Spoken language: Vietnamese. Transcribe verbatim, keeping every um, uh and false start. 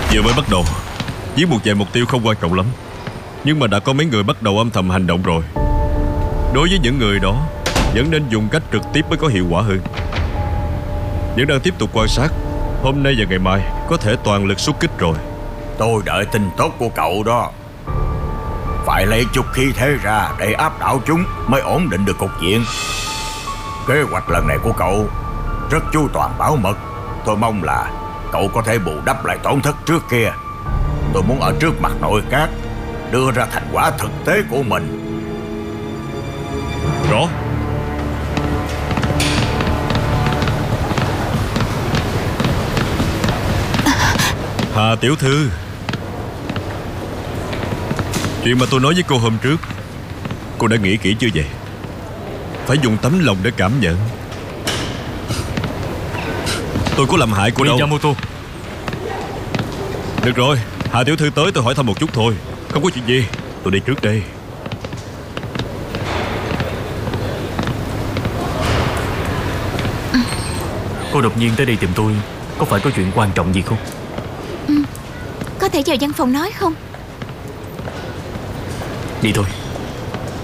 Vừa mới bắt đầu, giết một vài mục tiêu không quan trọng lắm, nhưng mà đã có mấy người bắt đầu âm thầm hành động rồi. Đối với những người đó, vẫn nên dùng cách trực tiếp mới có hiệu quả hơn. Vẫn đang tiếp tục quan sát. Hôm nay và ngày mai có thể toàn lực xuất kích rồi. Tôi đợi tin tốt của cậu đó. Phải lấy chút khí thế ra để áp đảo chúng mới ổn định được cục diện. Kế hoạch lần này của cậu rất chu toàn bảo mật. Tôi mong là cậu có thể bù đắp lại tổn thất trước kia. Tôi muốn ở trước mặt nội các đưa ra thành quả thực tế của mình. Rõ. Hà tiểu thư, chuyện mà tôi nói với cô hôm trước, cô đã nghĩ kỹ chưa vậy? Phải dùng tấm lòng để cảm nhận. Tôi có làm hại cô đâu. Miyamoto. Được rồi, Hà tiểu thư tới tôi hỏi thăm một chút thôi. Không có chuyện gì, tôi đi trước đây. Cô đột nhiên tới đây tìm tôi, có phải có chuyện quan trọng gì không? Ừ. Có thể vào văn phòng nói không? Đi thôi.